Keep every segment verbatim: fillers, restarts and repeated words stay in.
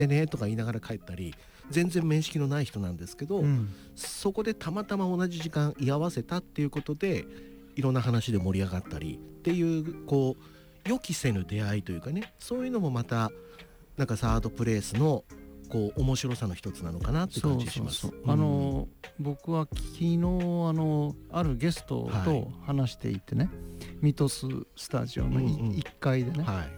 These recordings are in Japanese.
でねとか言いながら帰ったり、全然面識のない人なんですけど、うん、そこでたまたま同じ時間居合わせたっていうことでいろんな話で盛り上がったりっていう、こう予期せぬ出会いというかね、そういうのもまたなんかサードプレイスのこう面白さの一つなのかなって感じがします。 そうそうそう、うん、あの僕は昨日あのあるゲストと話していてね、はい、ミトススタジオのいっかいでね、はい、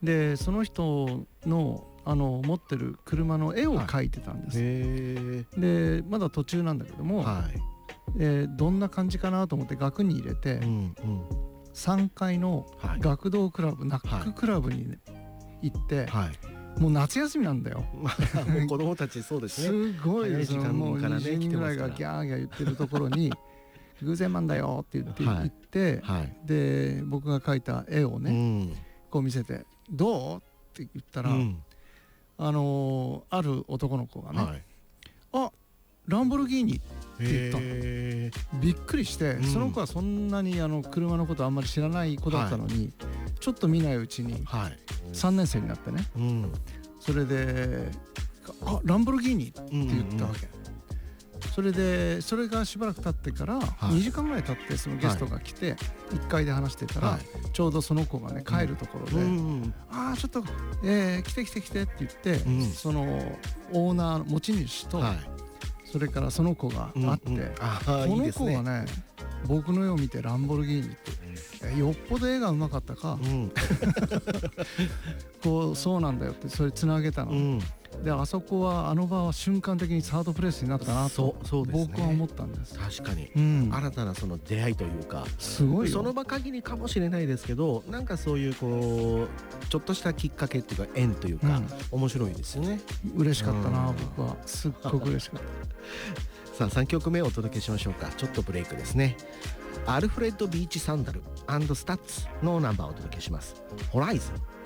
でその人のあの持ってる車の絵を描いてたんです、はい、へでまだ途中なんだけども、はい、えー、どんな感じかなと思って額に入れて、うんうん、さんがいの学童クラブ、はい、ナッククラブに、ね、行って、はい、もう夏休みなんだよもう子供たちそうですね、 すごいですよ、もうにじゅうにんぐらいがギャーギャー言ってるところに偶然マンだよって言って行って、はいはい、で僕が描いた絵をね、うん、こう見せてどうって言ったら、うん、あのー、ある男の子がね、はい、あランボルギーニって言ったの。びっくりして、うん、その子はそんなにあの車のことあんまり知らない子だったのに、はい、ちょっと見ないうちにさんねん生になってね、うん、それであランボルギーニって言ったわけ、うんうん、それでそれがしばらく経ってから、はい、にじかんぐらい経ってそのゲストが来て、はい、いっかいで話してたら、はい、ちょうどその子がね帰るところで、うんうん、ああちょっと、えー、来て来て来てって言って、うん、そのオーナー持ち主と、はい、それからその子が会って、うんうん、あこの子がね、僕の絵を見てランボルギーニって、えよっぽど絵がうまかったか、うん、こうそうなんだよってそれつなげたの、うん、であそこはあの場は瞬間的にサードプレイスになったなと僕は思ったんです。 確かに、うん、新たなその出会いというかすごいよ、 その場限りかもしれないですけど、なんかそういうこうちょっとしたきっかけっていうか縁というか、うん、面白いですよね。 嬉しかったな、うん、僕はすっごく嬉しかったさあさんきょくめをお届けしましょうか。ちょっとブレイクですね。アルフレッド・ビーチ・サンダル&スタッツのナンバーをお届けします。ホライズン。